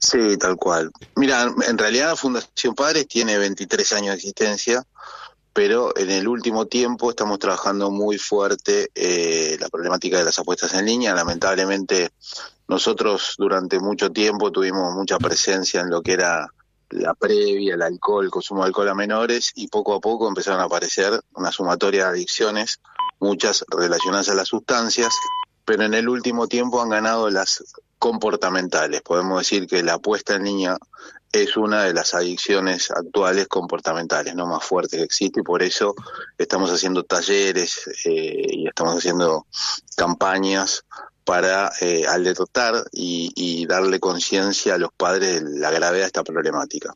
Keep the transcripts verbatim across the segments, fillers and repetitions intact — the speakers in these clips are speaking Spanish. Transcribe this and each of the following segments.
Sí, tal cual. Mira, en realidad la Fundación Padres tiene veintitrés años de existencia, pero en el último tiempo estamos trabajando muy fuerte eh, la problemática de las apuestas en línea. Lamentablemente, nosotros durante mucho tiempo tuvimos mucha presencia en lo que era la previa, el alcohol, el consumo de alcohol a menores, y poco a poco empezaron a aparecer una sumatoria de adicciones, muchas relacionadas a las sustancias, pero en el último tiempo han ganado las comportamentales. Podemos decir que la apuesta en línea es una de las adicciones actuales comportamentales, no más fuerte que existe, y por eso estamos haciendo talleres eh, y estamos haciendo campañas para eh, alertar y, y darle conciencia a los padres de la gravedad de esta problemática.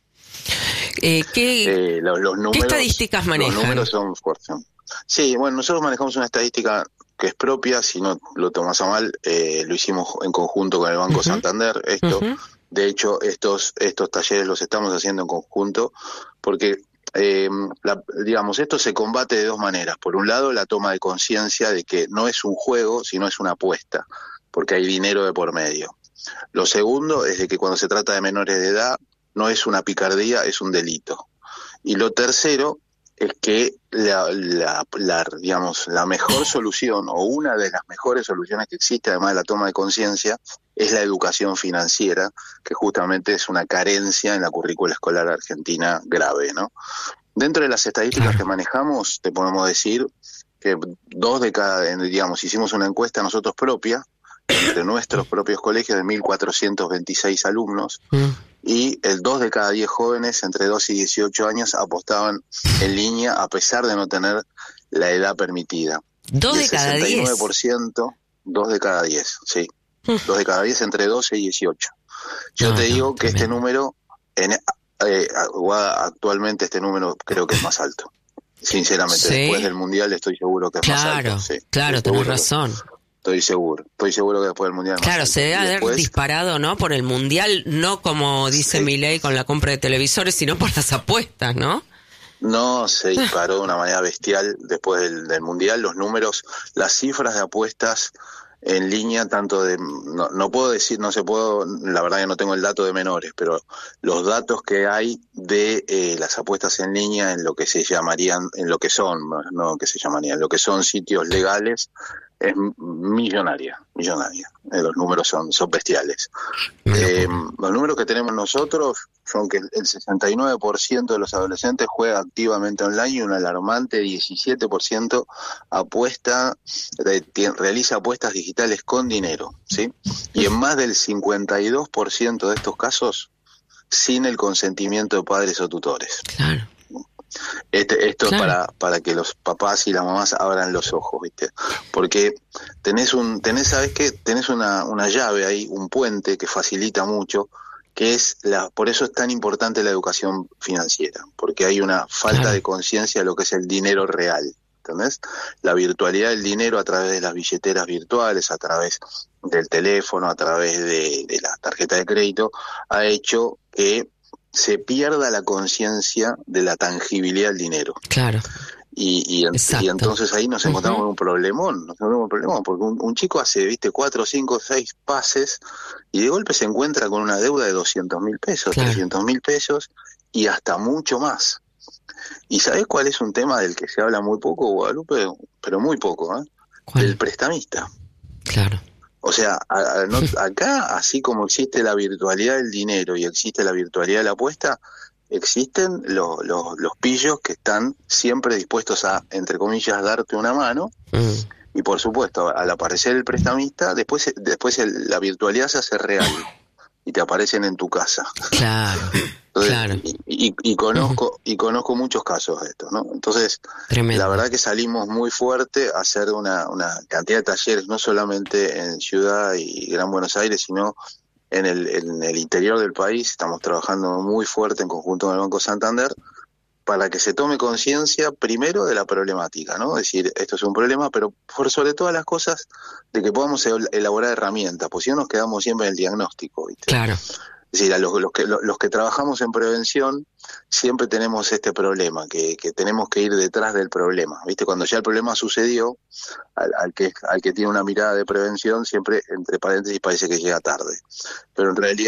Eh, ¿qué, eh, los, los números, ¿Qué estadísticas manejan? Los números son fuertes. Sí, bueno, nosotros manejamos una estadística que es propia, si no lo tomas a mal, eh, lo hicimos en conjunto con el Banco uh-huh. Santander, esto, uh-huh. de hecho, estos estos talleres los estamos haciendo en conjunto, porque, eh, la, digamos, esto se combate de dos maneras. Por un lado, la toma de conciencia de que no es un juego, sino es una apuesta, porque hay dinero de por medio. Lo segundo es de que cuando se trata de menores de edad, no es una picardía, es un delito. Y lo tercero es que la, la, la, digamos, la mejor solución, o una de las mejores soluciones que existe, además de la toma de conciencia, es la educación financiera, que justamente es una carencia en la currícula escolar argentina grave, ¿no? Dentro de las estadísticas que manejamos, te podemos decir que dos de cada, digamos, hicimos una encuesta nosotros propia, entre nuestros propios colegios de mil cuatrocientos veintiséis alumnos, mm. y el dos de cada diez jóvenes entre doce y dieciocho años apostaban en línea a pesar de no tener la edad permitida. ¿Dos de cada diez? sesenta y nueve por ciento, dos de cada diez, sí. Dos de cada diez entre doce y dieciocho. Yo no, te digo no, que también. Este número, en, eh, actualmente este número creo que es más alto. Sinceramente, ¿sí? Después del Mundial estoy seguro que es claro, más alto. Sí, claro, tenés razón. Que, Estoy seguro, estoy seguro que después del Mundial... Claro, se debe haber después... disparado, ¿no? Por el Mundial, no como dice sí. Milei con la compra de televisores, sino por las apuestas, ¿no? No, se disparó de una manera bestial después del, del Mundial. Los números, las cifras de apuestas en línea, tanto de... No, no puedo decir, no se puedo... La verdad que no tengo el dato de menores, pero los datos que hay de eh, las apuestas en línea en lo que se llamarían, en lo que son, no que se llamarían, lo que son sitios legales... es millonaria, millonaria. Eh, los números son, son bestiales. Eh, los números que tenemos nosotros son que el sesenta y nueve por ciento de los adolescentes juega activamente online y un alarmante diecisiete por ciento apuesta, re, realiza apuestas digitales con dinero, ¿sí? Y en más del cincuenta y dos por ciento de estos casos, sin el consentimiento de padres o tutores. Claro. Este, esto claro. es para, para que los papás y las mamás abran los ojos, ¿viste? Porque tenés un, tenés, ¿sabés qué? Tenés una, una llave ahí, un puente que facilita mucho, que es la, por eso es tan importante la educación financiera, porque hay una falta claro. de conciencia de lo que es el dinero real, ¿entendés? La virtualidad del dinero a través de las billeteras virtuales, a través del teléfono, a través de, de la tarjeta de crédito, ha hecho que se pierda la conciencia de la tangibilidad del dinero. Claro. Y, y, y entonces ahí nos encontramos uh-huh. un problemón, nos encontramos un problemón, porque un, un chico hace, viste, cuatro, cinco, seis pases y de golpe se encuentra con una deuda de doscientos mil pesos, claro. trescientos mil pesos y hasta mucho más. ¿Y sabés cuál es un tema del que se habla muy poco, Guadalupe? Pero muy poco, ¿eh? El prestamista. Claro. O sea, a, a, no, acá, así como existe la virtualidad del dinero y existe la virtualidad de la apuesta, existen los, los, los pillos que están siempre dispuestos a, entre comillas, darte una mano. Mm. Y por supuesto, al aparecer el prestamista, después después el, la virtualidad se hace real y te aparecen en tu casa. Claro. Entonces, claro. Y, y, y conozco y conozco muchos casos de esto, ¿no? Entonces, Tremendo. La verdad que salimos muy fuerte a hacer una, una cantidad de talleres, no solamente en Ciudad y Gran Buenos Aires, sino en el, en el interior del país. Estamos trabajando muy fuerte en conjunto con el Banco Santander para que se tome conciencia primero de la problemática, ¿no? Es decir, esto es un problema, pero por sobre todas las cosas, de que podamos elaborar herramientas, pues si no nos quedamos siempre en el diagnóstico, ¿viste? Claro. Es decir, a los, los, que, los que trabajamos en prevención siempre tenemos este problema, que, que tenemos que ir detrás del problema, ¿viste? Cuando ya el problema sucedió, al, al, que, al que tiene una mirada de prevención, siempre, entre paréntesis, parece que llega tarde. Pero en realidad